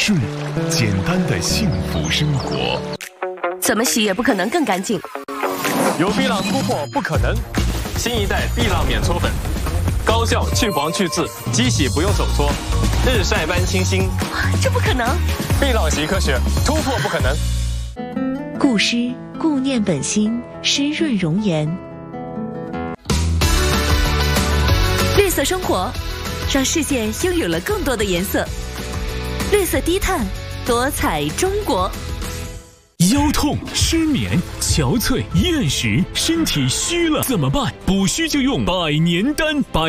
顺，简单的幸福生活。 怎么洗也不可能更干净。 有碧浪突破不可能，新一代碧浪免搓粉，高效去黄去渍，机洗不用手搓，日晒般清新。 这不可能！ 碧浪洗科学，突破不可能。 固湿固念本心，湿润容颜。 绿色生活，让世界拥有了更多的颜色。绿色低碳，多彩中国。 腰痛、失眠、憔悴、厌食，身体虚了怎么办？补虚就用百年丹。